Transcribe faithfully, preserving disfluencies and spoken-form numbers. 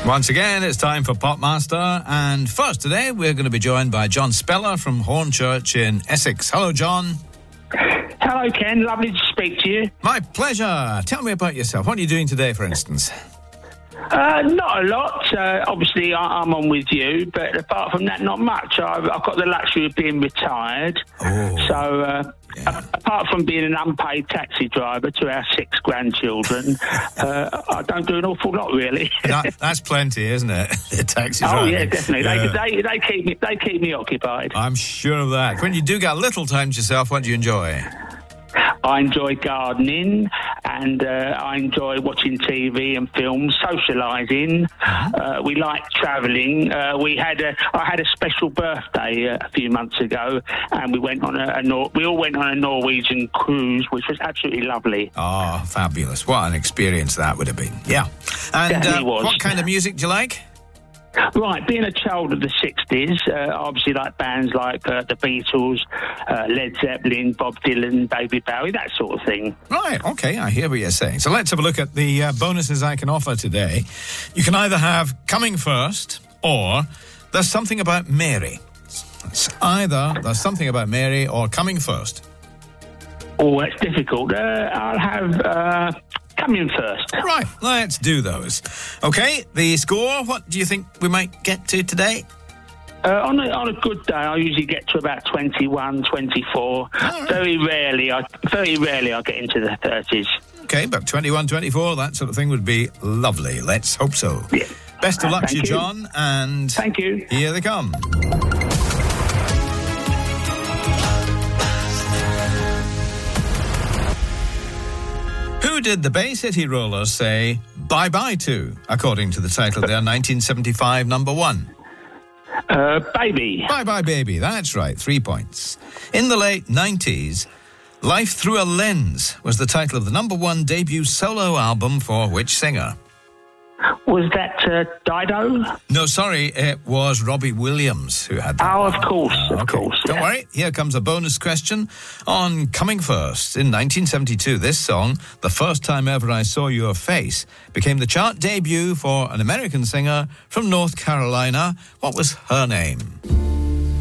Once again, it's time for Popmaster, and first today we're going to be joined by John Speller from Hornchurch in Essex. Hello, John. Hello, Ken. Lovely to speak to you. My pleasure. Tell me about yourself. What are you doing today, for instance? Uh, not a lot. Uh, obviously, I- I'm on with you, but apart from that, not much. I've, I've got the luxury of being retired. Oh. So, uh, Yeah. a- apart from being an unpaid taxi driver to our six grandchildren, uh, I don't do an awful lot, really. That, that's plenty, isn't it? The taxi Oh, driving. yeah, definitely. Yeah. They, they, they, keep me, they keep me occupied. I'm sure of that. When you do get a little time to yourself, what do you enjoy? I enjoy gardening, and uh, I enjoy watching T V and films, socialising. Uh, we like travelling. Uh, we had a, I had a special birthday uh, a few months ago, and we went on a, a Nor- we all went on a Norwegian cruise, which was absolutely lovely. Oh, fabulous. What an experience that would have been. Yeah. And Definitely uh, was. what kind of music do you like? Right, being a child of the sixties, uh, obviously like bands like uh, the Beatles, uh, Led Zeppelin, Bob Dylan, David Bowie, that sort of thing. Right, okay, I hear what you're saying. So let's have a look at the uh, bonuses I can offer today. You can either have Coming First or There's Something About Mary. It's either There's Something About Mary or Coming First. Oh, that's difficult. Uh, I'll have uh, Coming First. Right, let's do those. Okay, the score, what do you think we might get to today? Uh, on, a, on a good day, I usually get to about twenty-one, twenty-four. right. Very rarely, I very rarely I get into the thirties. Okay, but twenty-one, twenty-four, that sort of thing would be lovely. Let's hope so. Yeah. Best of luck Thank to you, you. John, and Thank you. here they come. Who did the Bay City Rollers say bye-bye to, according to the title of their nineteen seventy-five number one? Uh, baby. Bye-bye Baby, that's right, three points. In the late nineties, Life Through a Lens was the title of the number one debut solo album for which singer? Was that uh, Dido? No, sorry, it was Robbie Williams who had that. Oh, one. of course, Ah, of okay. course. Don't yeah. worry, here comes a bonus question on Coming First. In nineteen seventy-two, this song, The First Time Ever I Saw Your Face, became the chart debut for an American singer from North Carolina. What was her name?